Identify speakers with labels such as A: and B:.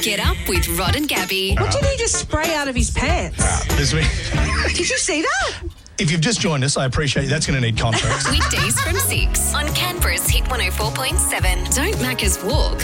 A: Get up with Rod and Gabby.
B: What did he just spray out of his pants? Did you see that?
C: If you've just joined us, I appreciate you. That's going to need context.
A: Weekdays from 6 on Canberra's Hit 104.7. Don't Macca's Walk.